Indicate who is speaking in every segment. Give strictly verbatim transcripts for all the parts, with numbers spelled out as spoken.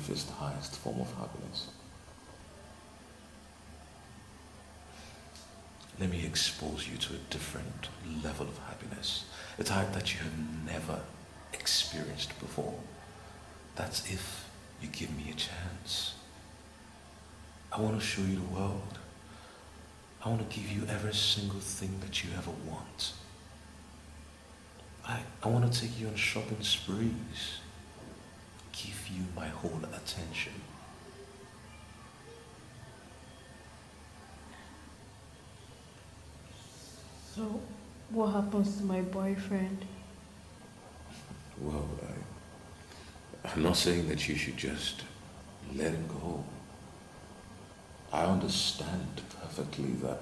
Speaker 1: belief is the highest form of happiness. Let me expose you to a different level of happiness, a type that you have never experienced before. That's if you give me a chance. I want to show you the world. I want to give you every single thing that you ever want. I, I want to take you on shopping sprees. Give you my whole attention.
Speaker 2: So, what happens to my boyfriend?
Speaker 1: Well, I, I'm not saying that you should just let him go. I understand perfectly that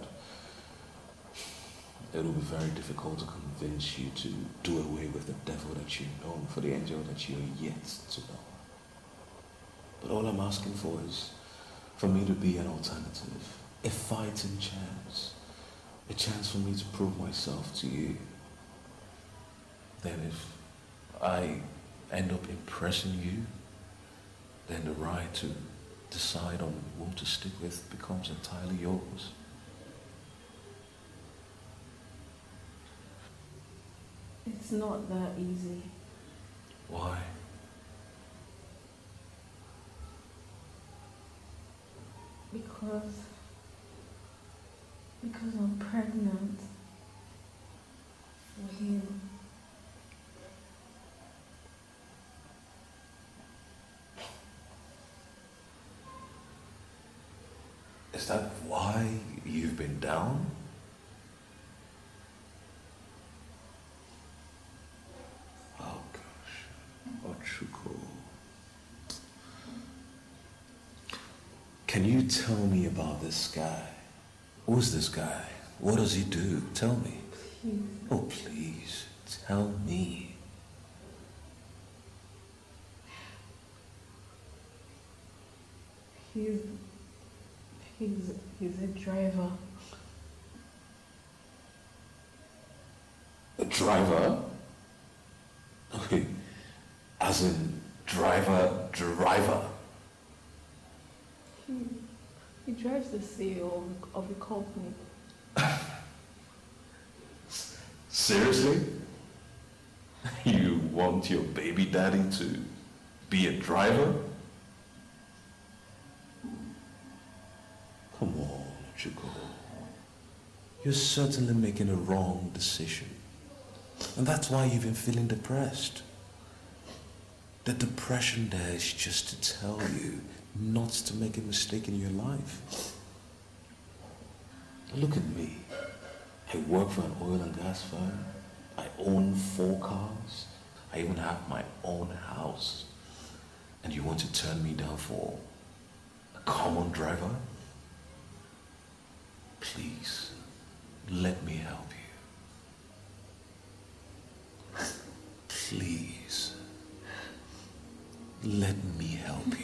Speaker 1: it will be very difficult to convince you to do away with the devil that you know for the angel that you are yet to know. But all I'm asking for is for me to be an alternative, a fighting chance, a chance for me to prove myself to you. Then if I end up impressing you, then the right to decide on whom to stick with becomes entirely yours.
Speaker 2: It's not that easy.
Speaker 1: Why?
Speaker 2: Because... Because I'm pregnant for him.
Speaker 1: Is that why you've been down? Oh gosh, Ochuko. Can you tell me about this guy? Who's this guy? What does he do? Tell me.
Speaker 2: Please.
Speaker 1: Oh please, tell me.
Speaker 2: He's... He's... He's a driver.
Speaker 1: A driver? Okay, as in driver, driver.
Speaker 2: He... He drives the C E O of, of the company.
Speaker 1: Seriously? You want your baby daddy to be a driver? Come on, Chuko. You're certainly making a wrong decision. And that's why you've been feeling depressed. The depression there is just to tell you not to make a mistake in your life. Look at me. I work for an oil and gas firm. I own four cars. I even have my own house. And you want to turn me down for a common driver? Please, let me help you. Please, let me help you.